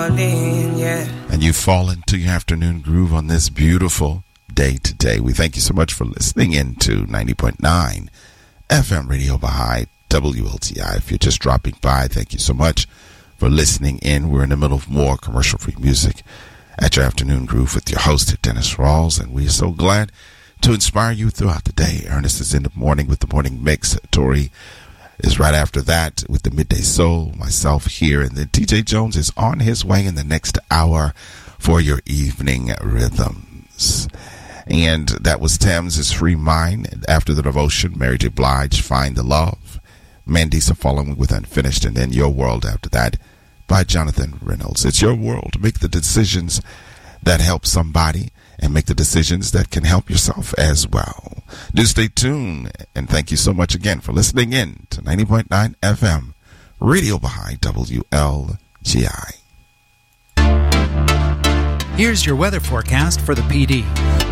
falling, yeah. And you fall into your afternoon groove on this beautiful day today. We thank you so much for listening in to 90.9 FM Radio Baha'i WLTI. If you're just dropping by, thank you so much for listening in. We're in the middle of more commercial-free music at your afternoon groove with your host, Dennis Rawls, and we're so glad to inspire you throughout the day. Ernest is in the morning with the morning mix. Tori is right after that with the midday soul. Myself here, and then TJ Jones is on his way in the next hour for your evening rhythms. And that was Thames' Free Mind. After the devotion, Mary J. Blige, Find the Love. Mandisa following with Unfinished, and then Your World after that by Jonathan Reynolds. It's your world. Make the decisions that help somebody, and make the decisions that can help yourself as well. Do stay tuned, and thank you so much again for listening in to 90.9 FM Radio Baha'i WLGI. Here's your weather forecast for the PD.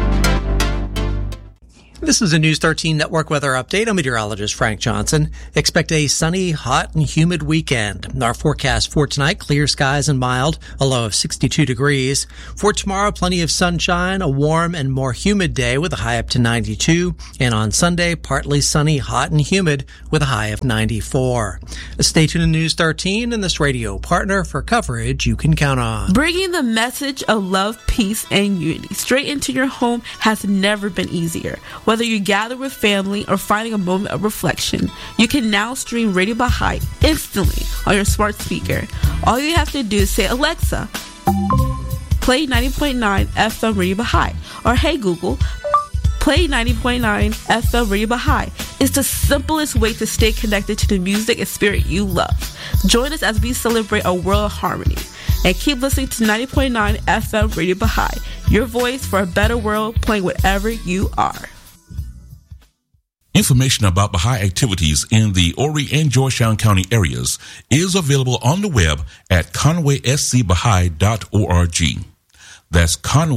This is a News 13 Network weather update. I'm meteorologist Frank Johnson. Expect a sunny, hot, and humid weekend. Our forecast for tonight, clear skies and mild, a low of 62 degrees. For tomorrow, plenty of sunshine, a warm and more humid day with a high up to 92. And on Sunday, partly sunny, hot, and humid with a high of 94. Stay tuned to News 13 and this radio partner for coverage you can count on. Bringing the message of love, peace, and unity straight into your home has never been easier. Whether you gather with family or finding a moment of reflection, you can now stream Radio Baha'i instantly on your smart speaker. All you have to do is say, Alexa, play 90.9 FM Radio Baha'i, or hey Google, play 90.9 FM Radio Baha'i. It's the simplest way to stay connected to the music and spirit you love. Join us as we celebrate a world of harmony. And keep listening to 90.9 FM Radio Baha'i, your voice for a better world, playing wherever you are. Information about Baha'i activities in the Horry and Georgetown County areas is available on the web at conwayscbaha'i.org. That's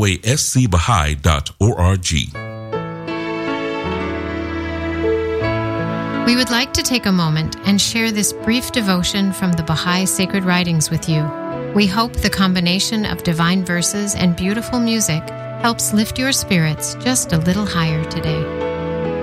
conwayscbaha'i.org. We would like to take a moment and share this brief devotion from the Baha'i Sacred Writings with you. We hope the combination of divine verses and beautiful music helps lift your spirits just a little higher today.